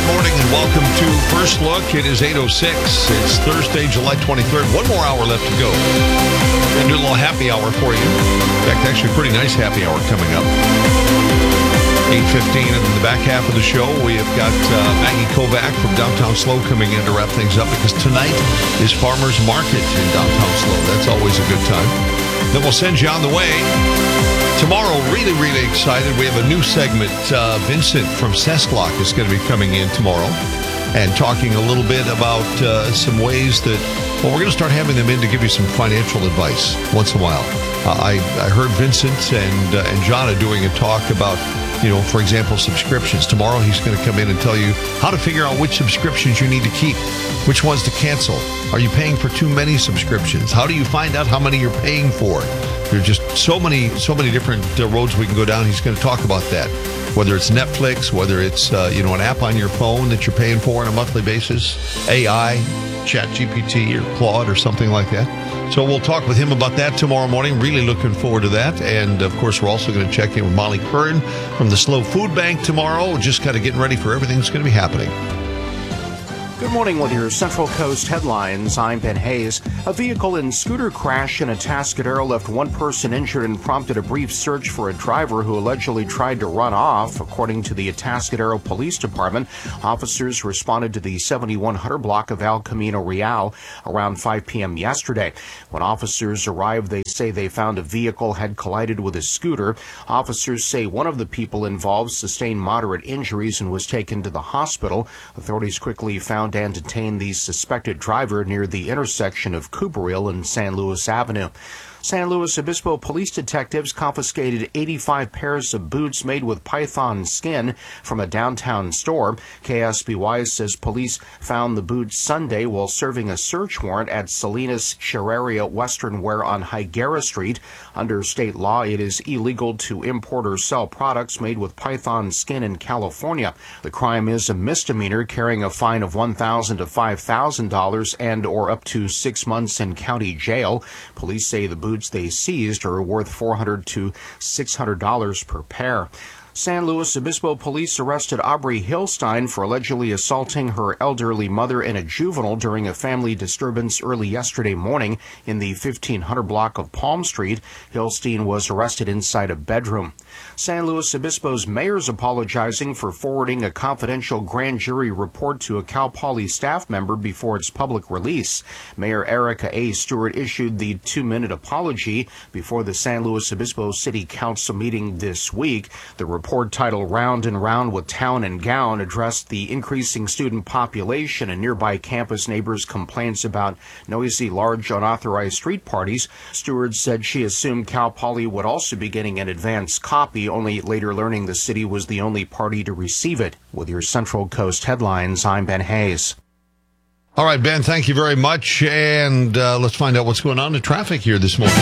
Good morning and welcome to First Look. It is 8:06. It's Thursday, July 23rd. One more hour left to go. And do a little happy hour for you. In fact, actually a pretty nice happy hour coming up. 8:15 in the back half of the show. We have got Maggie Kovac from Downtown SLO coming in to wrap things up because tonight is Farmers Market in Downtown SLO. That's always a good time. Then we'll send you on the way. Tomorrow, really, really excited. We have a new segment. Vincent from Cesslock is going to be coming in tomorrow and talking a little bit about some ways that, well, we're going to start having them in to give you some financial advice once in a while. I heard Vincent and Jonna doing a talk about, for example, subscriptions. Tomorrow he's going to come in and tell you how to figure out which subscriptions you need to keep, which ones to cancel. Are you paying for too many subscriptions? How do you find out how many you're paying for? There's just so many different roads we can go down. He's going to talk about that, whether it's Netflix, whether it's an app on your phone that you're paying for on a monthly basis, AI, ChatGPT or Claude or something like that. So we'll talk with him about that tomorrow morning. Really looking forward to that. And, of course, we're also going to check in with Molly Curran from the SLO Food Bank tomorrow. Just kind of getting ready for everything that's going to be happening. Good morning with your Central Coast headlines. I'm Ben Hayes. A vehicle and scooter crash in Atascadero left one person injured and prompted a brief search for a driver who allegedly tried to run off. According to the Atascadero Police Department, officers responded to the 7100 block of El Camino Real around 5 p.m. yesterday. When officers arrived, they say they found a vehicle had collided with a scooter. Officers say one of the people involved sustained moderate injuries and was taken to the hospital. Authorities quickly found and detained the suspected driver near the intersection of Cooperville and San Luis Avenue. San Luis Obispo police detectives confiscated 85 pairs of boots made with python skin from a downtown store. KSBY says police found the boots Sunday while serving a search warrant at Salinas Sherreria Western Wear on Higuera Street. Under state law, it is illegal to import or sell products made with python skin in California. The crime is a misdemeanor, carrying a fine of $1,000 to $5,000 and or up to 6 months in county jail. Police say the boots they seized are worth $400 to $600 per pair. San Luis Obispo police arrested Aubrey Hillstein for allegedly assaulting her elderly mother and a juvenile during a family disturbance early yesterday morning in the 1500 block of Palm Street. Hillstein was arrested inside a bedroom. San Luis Obispo's mayor is apologizing for forwarding a confidential grand jury report to a Cal Poly staff member before its public release. Mayor Erica A. Stewart issued the 2-minute apology before the San Luis Obispo City Council meeting this week. The report, titled Round and Round with Town and Gown, addressed the increasing student population and nearby campus neighbors' complaints about noisy, large, unauthorized street parties. Stewart said she assumed Cal Poly would also be getting an advance copy, only later learning the city was the only party to receive it. With your Central Coast headlines, I'm Ben Hayes. All right, Ben, thank you very much. And let's find out what's going on in traffic here this morning.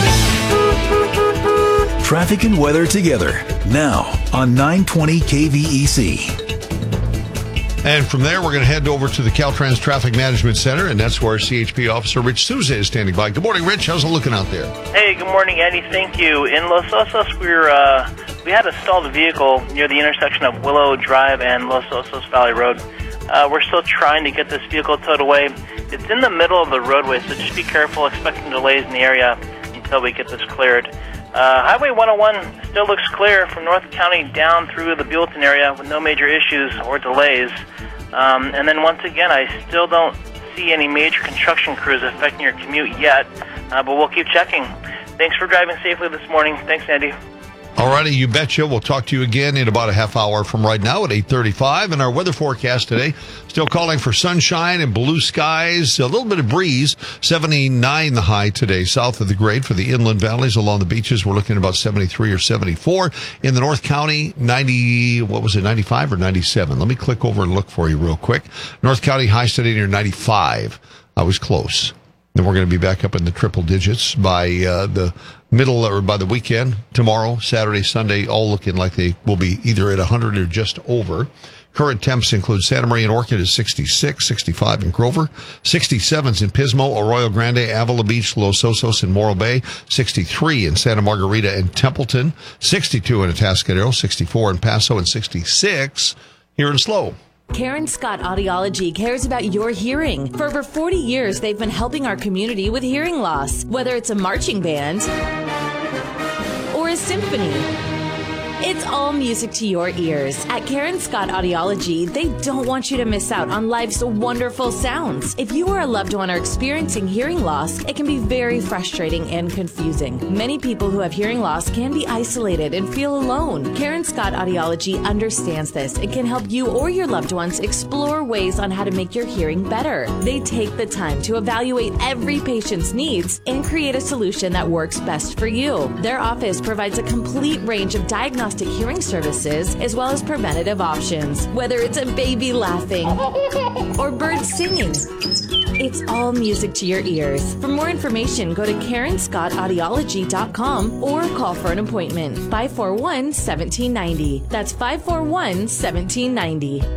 Traffic and weather together now on 920 KVEC. And from there, we're going to head over to the Caltrans Traffic Management Center, and that's where CHP Officer Rich Souza is standing by. Good morning, Rich. How's it looking out there? Hey, good morning, Eddie. Thank you. In Los Osos, we had a stalled vehicle near the intersection of Willow Drive and Los Osos Valley Road. We're still trying to get this vehicle towed away. It's in the middle of the roadway, so just be careful, expecting delays in the area until we get this cleared. Highway 101 still looks clear from North County down through the Buellton area with no major issues or delays. And then once again, I still don't see any major construction crews affecting your commute yet, but we'll keep checking. Thanks for driving safely this morning. Thanks, Andy. All righty, you betcha. We'll talk to you again in about a half hour from right now at 8:35. And our weather forecast today, still calling for sunshine and blue skies, a little bit of breeze, 79 the high today south of the grade. For the inland valleys along the beaches, we're looking at about 73 or 74. In the North County, 95 or 97? Let me click over and look for you real quick. North County highs today near 95. I was close. Then we're going to be back up in the triple digits by the middle or by the weekend. Tomorrow, Saturday, Sunday, all looking like they will be either at 100 or just over. Current temps include Santa Maria and Orchid is 66, 65 in Grover, 67s in Pismo, Arroyo Grande, Avila Beach, Los Osos, and Morro Bay, 63 in Santa Margarita and Templeton, 62 in Atascadero, 64 in Paso, and 66 here in SLO. Karen Scott Audiology cares about your hearing. For over 40 years, they've been helping our community with hearing loss, whether it's a marching band or a symphony. It's all music to your ears. At Karen Scott Audiology, they don't want you to miss out on life's wonderful sounds. If you or a loved one are experiencing hearing loss, it can be very frustrating and confusing. Many people who have hearing loss can be isolated and feel alone. Karen Scott Audiology understands this and can help you or your loved ones explore ways on how to make your hearing better. They take the time to evaluate every patient's needs and create a solution that works best for you. Their office provides a complete range of diagnostic hearing services as well as preventative options. Whether it's a baby laughing or birds singing, it's all music to your ears. For more information, go to KarenScottAudiology.com or call for an appointment. 541-1790. That's 541-1790.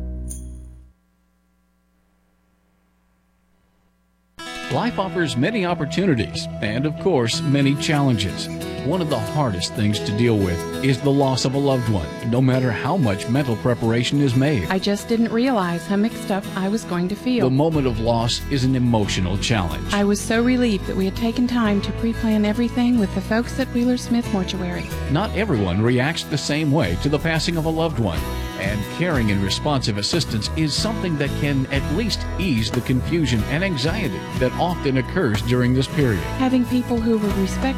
Life offers many opportunities and, of course, many challenges. One of the hardest things to deal with is the loss of a loved one, no matter how much mental preparation is made. I just didn't realize how mixed up I was going to feel. The moment of loss is an emotional challenge. I was so relieved that we had taken time to pre-plan everything with the folks at Wheeler Smith Mortuary. Not everyone reacts the same way to the passing of a loved one, and caring and responsive assistance is something that can at least ease the confusion and anxiety that often occurs during this period. Having people who were respectful